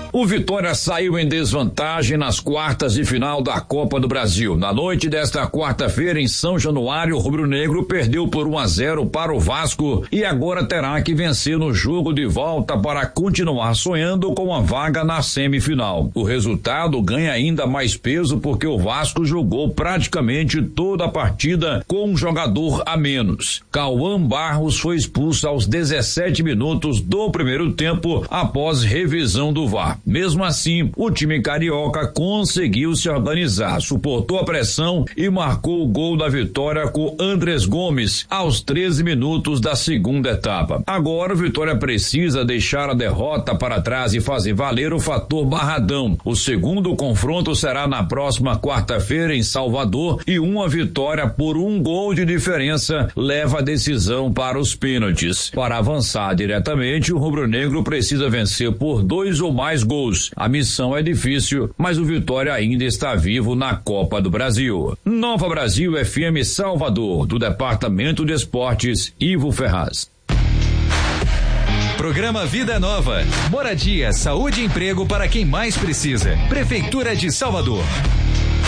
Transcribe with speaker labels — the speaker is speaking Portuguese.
Speaker 1: O Vitória saiu em desvantagem nas quartas de final da Copa do Brasil. Na noite desta quarta-feira, em São Januário, o rubro-negro perdeu por 1-0 para o Vasco e agora terá que vencer no jogo de volta para continuar sonhando com a vaga na semifinal. O resultado ganha ainda mais peso porque o Vasco jogou praticamente toda a partida com um jogador a menos. Cauã Barros foi expulso aos 17 minutos do primeiro tempo após revisão do VAR. Mesmo assim, o time carioca conseguiu se organizar, suportou a pressão e marcou o gol da vitória com Andrés Gomes aos 13 minutos da segunda etapa. Agora o Vitória precisa deixar a derrota para trás e fazer valer o fator Barradão. O segundo confronto será na próxima quarta-feira em Salvador e uma vitória por um gol de diferença leva a decisão para os pênaltis. Para avançar diretamente, o rubro-negro precisa vencer por 2 ou mais gols. A missão é difícil, mas o Vitória ainda está vivo na Copa do Brasil. Nova Brasil FM Salvador, do Departamento de Esportes, Ivo Ferraz.
Speaker 2: Programa Vida Nova. Moradia, saúde e emprego para quem mais precisa. Prefeitura de Salvador.